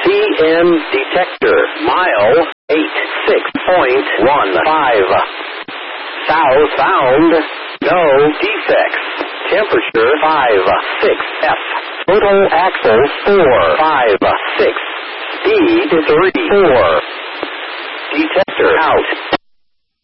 PM detector. Mile 86.15. South bound. No defects. Temperature 5-6 F. Total axles 4-5-6. Speed 3-4. Detector out.